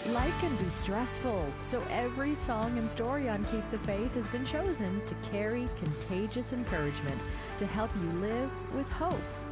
Life can be stressful, so every song and story on Keep the Faith has been chosen to carry contagious encouragement to help you live with hope